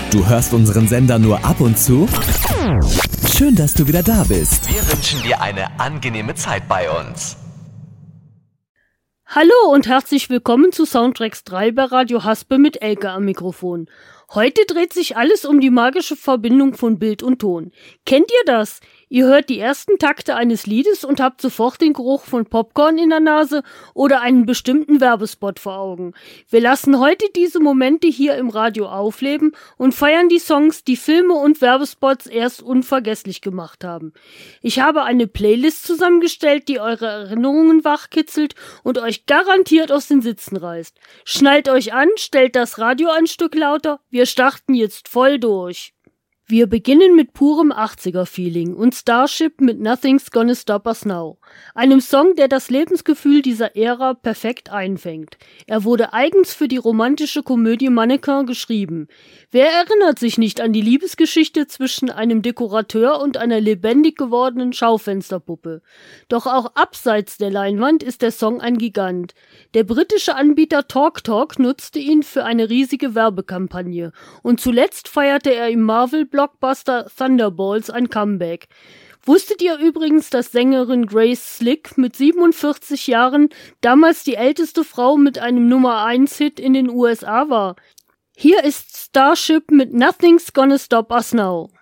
Du hörst unseren Sender nur ab und zu? Schön, dass du wieder da bist. Wir wünschen dir eine angenehme Zeit bei uns. Hallo und herzlich willkommen zu Soundtracks 3 bei Radio Haspe mit Elke am Mikrofon. Heute dreht sich alles um die magische Verbindung von Bild und Ton. Kennt ihr das? Ihr hört die ersten Takte eines Liedes und habt sofort den Geruch von Popcorn in der Nase oder einen bestimmten Werbespot vor Augen. Wir lassen heute diese Momente hier im Radio aufleben und feiern die Songs, die Filme und Werbespots erst unvergesslich gemacht haben. Ich habe eine Playlist zusammengestellt, die eure Erinnerungen wachkitzelt und euch garantiert aus den Sitzen reißt. Schnallt euch an, stellt das Radio ein Stück lauter, wir starten jetzt voll durch. Wir beginnen mit purem 80er-Feeling und Starship mit Nothing's Gonna Stop Us Now, einem Song, der das Lebensgefühl dieser Ära perfekt einfängt. Er wurde eigens für die romantische Komödie Mannequin geschrieben. Wer erinnert sich nicht an die Liebesgeschichte zwischen einem Dekorateur und einer lebendig gewordenen Schaufensterpuppe? Doch auch abseits der Leinwand ist der Song ein Gigant. Der britische Anbieter TalkTalk nutzte ihn für eine riesige Werbekampagne und zuletzt feierte er im Marvel-Blockbuster Thunderbolts ein Comeback. Wusstet ihr übrigens, dass Sängerin Grace Slick mit 47 Jahren damals die älteste Frau mit einem Nummer-1-Hit in den USA war? Hier ist Starship mit Nothing's Gonna Stop Us Now.